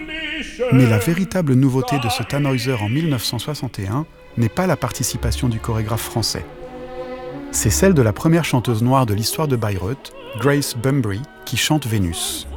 Mais la véritable nouveauté de ce Tannhäuser en 1961 n'est pas la participation du chorégraphe français. C'est celle de la première chanteuse noire de l'histoire de Bayreuth, Grace Bumbry, qui chante Vénus.